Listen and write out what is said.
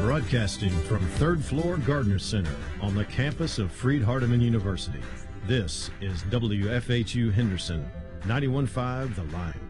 Broadcasting from third floor Gardner Center on the campus of Freed-Hardeman University. This is WFHU Henderson, 91.5 The Line.